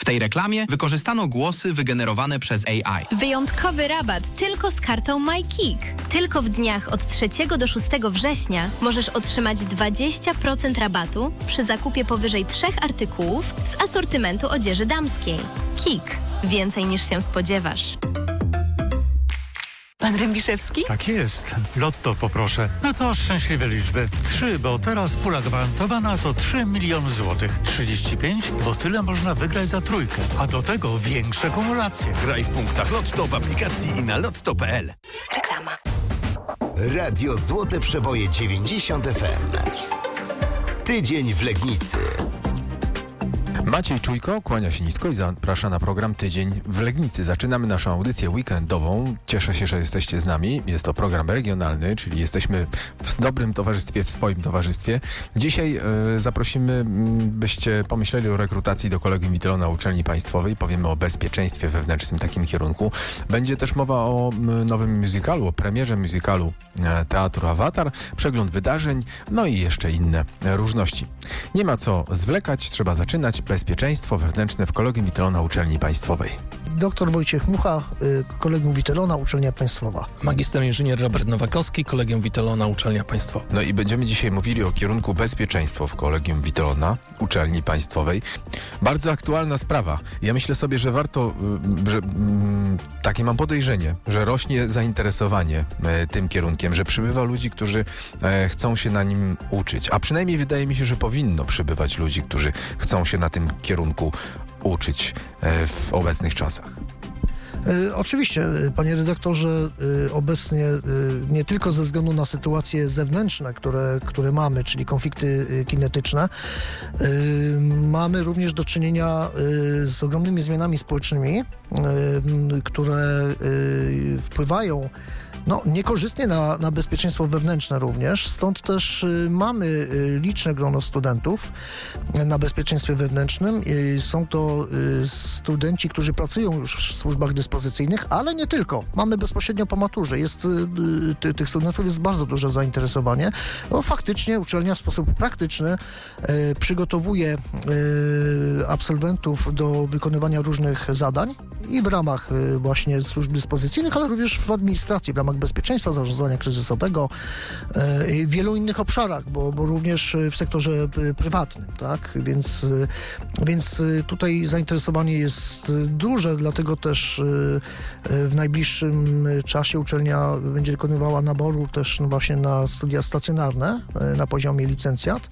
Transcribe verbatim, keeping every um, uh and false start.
tej reklamie wykorzystano głosy wygenerowane przez A I. Wyjątkowy rabat tylko z kartą MyKik. Tylko w dniach od trzeciego do szóstego września możesz otrzymać dwadzieścia procent rabatu przy zakupie powyżej trzech artykułów z asortymentu odzieży damskiej. Kik. Więcej niż się spodziewasz. Pan Rębiszewski? Tak jest. Lotto poproszę. No to szczęśliwe liczby. Trzy, bo teraz pula gwarantowana to trzy miliony złotych. trzydzieści pięć, bo tyle można wygrać za trójkę. A do tego większe kumulacje. Graj w punktach Lotto w aplikacji i na lotto kropka p l. Reklama. Radio Złote Przeboje dziewięćdziesiąt F M. Tydzień w Legnicy. Maciej Czujko kłania się nisko i zaprasza na program Tydzień w Legnicy. Zaczynamy naszą audycję weekendową. Cieszę się, że jesteście z nami. Jest to program regionalny, czyli jesteśmy w dobrym towarzystwie, w swoim towarzystwie. Dzisiaj y, zaprosimy, y, byście pomyśleli o rekrutacji do Kolegium Witolona Uczelni Państwowej. Powiemy o bezpieczeństwie wewnętrznym, takim kierunku. Będzie też mowa o y, nowym musicalu, o premierze musicalu y, Teatru Awatar, przegląd wydarzeń, no i jeszcze inne y, różności. Nie ma co zwlekać, trzeba zaczynać. Bezpieczeństwo wewnętrzne w Kolegium Witolona Uczelni Państwowej. Doktor Wojciech Mucha, Kolegium Witolona, Uczelnia Państwowa. Magister inżynier Robert Nowakowski, Kolegium Witolona, Uczelnia Państwowa. No i będziemy dzisiaj mówili o kierunku bezpieczeństwo w Kolegium Witolona, Uczelni Państwowej. Bardzo aktualna sprawa. Ja myślę sobie, że warto, że mm, takie mam podejrzenie, że rośnie zainteresowanie e, tym kierunkiem, że przybywa ludzi, którzy e, chcą się na nim uczyć. A przynajmniej wydaje mi się, że powinno przybywać ludzi, którzy chcą się na tym kierunku uczyć e, w obecnych czasach. Y, oczywiście, panie redaktorze, y, obecnie y, nie tylko ze względu na sytuacje zewnętrzne, które, które mamy, czyli konflikty y, kinetyczne, y, mamy również do czynienia y, z ogromnymi zmianami społecznymi, y, które y, wpływają no, niekorzystnie na, na bezpieczeństwo wewnętrzne również, stąd też y, mamy y, liczne grono studentów y, na bezpieczeństwie wewnętrznym. Y, są to y, studenci, którzy pracują już w służbach dyspozycyjnych, ale nie tylko. Mamy bezpośrednio po maturze. Jest, y, y, tych studentów jest bardzo duże zainteresowanie. No, faktycznie uczelnia w sposób praktyczny y, przygotowuje y, absolwentów do wykonywania różnych zadań i w ramach y, właśnie służb dyspozycyjnych, ale również w administracji, w ramach bezpieczeństwa, zarządzania kryzysowego, w wielu innych obszarach, bo, bo również w sektorze prywatnym, tak? Więc, więc tutaj zainteresowanie jest duże, dlatego też w najbliższym czasie uczelnia będzie dokonywała naboru też no właśnie na studia stacjonarne na poziomie licencjat.